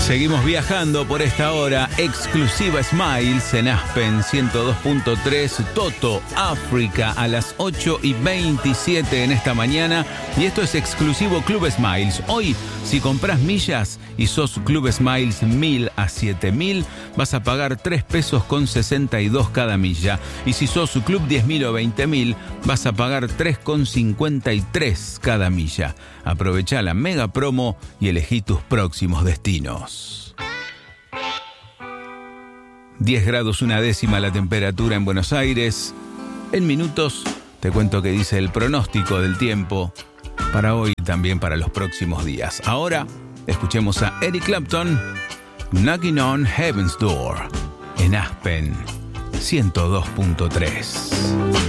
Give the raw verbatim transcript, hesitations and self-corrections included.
Seguimos viajando por esta hora. Exclusiva Smiles en Aspen ciento dos punto tres. Toto, África a las ocho y veintisiete en esta mañana. Y esto es exclusivo Club Smiles. Hoy, si compras millas y sos Club Smiles mil a siete mil, vas a pagar tres pesos con sesenta y dos cada milla. Y si sos Club diez mil o veinte mil, vas a pagar tres con cincuenta y tres cada milla. Aprovecha la mega promo y elegí tus próximos destinos. diez grados una décima la temperatura en Buenos Aires. En minutos te cuento qué dice el pronóstico del tiempo para hoy y también para los próximos días. Ahora escuchemos a Eric Clapton, Knocking on Heaven's Door, en Aspen ciento dos punto tres.